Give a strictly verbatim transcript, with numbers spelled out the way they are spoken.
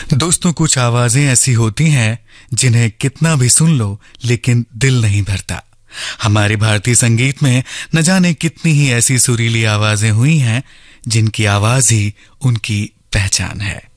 दोस्तों, कुछ आवाजें ऐसी होती हैं जिन्हें कितना भी सुन लो लेकिन दिल नहीं भरता। हमारे भारतीय संगीत में न जाने कितनी ही ऐसी सुरीली आवाजें हुई हैं जिनकी आवाज ही उनकी पहचान है।